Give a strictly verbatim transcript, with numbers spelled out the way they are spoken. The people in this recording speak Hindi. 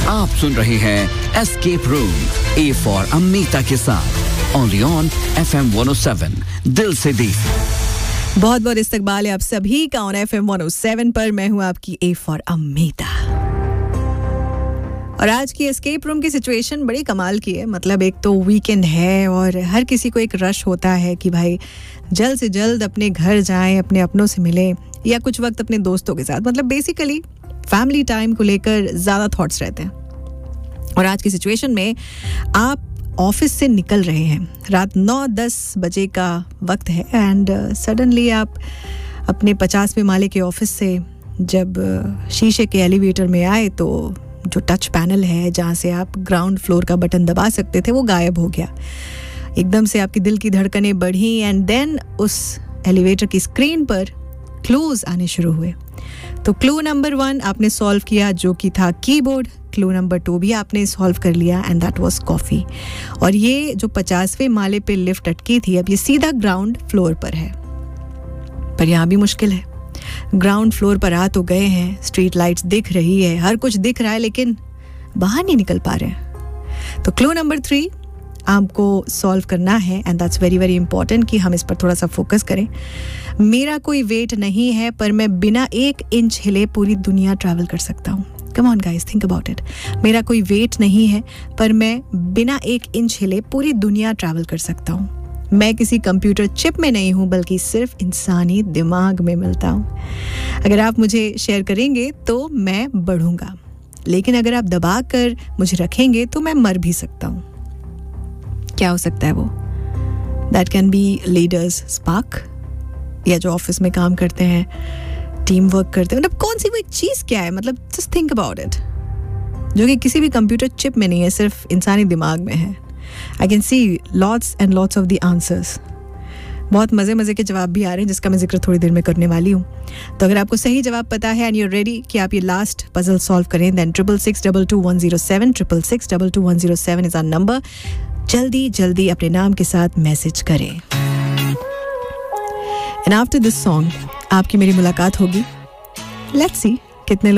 आप सुन रहे हैं escape room, A for Amita के साथ, only on F M one O seven, दिल से दी। बहुत बहुत इस्तकबाल है आप सभी का on F M one O seven पर। मैं हूं आपकी ए फॉर अमीता और आज की एस्केप रूम की सिचुएशन बड़ी कमाल की है। मतलब एक तो वीकेंड है और हर किसी को एक रश होता है कि भाई जल्द से जल्द अपने घर जाएं, अपने अपनों से मिलें या कुछ वक्त अपने दोस्तों के साथ। मतलब बेसिकली फैमिली टाइम को लेकर ज़्यादा थॉट्स रहते हैं। और आज की सिचुएशन में आप ऑफिस से निकल रहे हैं, रात नौ दस बजे का वक्त है एंड सडनली आप अपने पचासवें माले के ऑफिस से जब uh, शीशे के एलिवेटर में आए तो जो टच पैनल है जहाँ से आप ग्राउंड फ्लोर का बटन दबा सकते थे वो गायब हो गया। एकदम से आपकी दिल की धड़कनें बढ़ी एंड देन उस एलिवेटर की स्क्रीन पर क्लूज आने शुरू हुए। तो क्लू नंबर वन आपने सॉल्व किया जो कि था कीबोर्ड। क्लू नंबर टू भी आपने सॉल्व कर लिया एंड दैट वाज कॉफ़ी। और ये जो पचासवें माले पे लिफ्ट अटकी थी अब ये सीधा ग्राउंड फ्लोर पर है। पर यहाँ भी मुश्किल है, ग्राउंड फ्लोर पर आ तो गए हैं, स्ट्रीट लाइट्स दिख रही है, हर कुछ दिख रहा है, लेकिन बाहर नहीं निकल पा रहे हैं। तो क्लू नंबर थ्री आपको सॉल्व करना है and that's very very important कि हम इस पर थोड़ा सा फोकस करें। मेरा कोई वेट नहीं है पर मैं बिना एक इंच हिले पूरी दुनिया ट्रैवल कर सकता हूँ। Come on guys, think about it. मेरा कोई वेट नहीं है पर मैं बिना एक इंच हिले पूरी दुनिया ट्रैवल कर सकता हूँ। मैं किसी कंप्यूटर चिप में नहीं हूँ बल्कि सिर्फ इंसानी दिमाग में मिलता हूँ। अगर आप मुझे शेयर करेंगे तो मैं बढ़ूँगा, लेकिन अगर आप दबा कर मुझे रखेंगे तो मैं मर भी सकता हूँ। क्या हो सकता है वो? That can be leaders spark, या जो ऑफिस में काम करते हैं, टीम वर्क करते हैं। मतलब कौन सी वो एक चीज़ क्या है? मतलब जस्ट थिंक अबाउट इट, जो कि किसी भी कंप्यूटर चिप में नहीं है, सिर्फ इंसानी दिमाग में है। I can see lots and lots of the answers. बहुत मज़े मज़े के जवाब भी आ रहे हैं जिसका मैं जिक्र थोड़ी देर में करने वाली हूँ। तो अगर आपको सही जवाब पता है एंड यू आर रेडी कि आप ये लास्ट पजल सॉल्व करें, then triple six double two one zero seven triple six double two one zero seven is our number. जल्दी जल्दी अपने नाम के साथ मैसेज करें एंड आफ्टर दिस सॉन्ग आपकी मेरी मुलाकात होगी। लेट्स सी कितने